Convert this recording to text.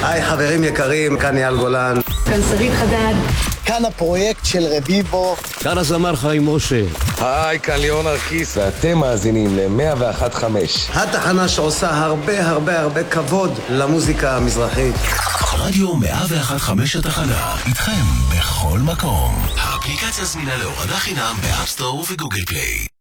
היי חברים יקרים, כאן אייל גולן. כאן שרית חדד. כאן הפרויקט של רביבו. כאן הזמר חיים משה. היי, כאן ליאון ארקיס, ואתם מאזינים ל-101.5. התחנה שעושה הרבה כבוד למוזיקה המזרחית. רדיו 101.5 התחנה, איתכם בכל מקום. האפליקציה זמינה להורדה חינם באפסטור וגוגל פליי.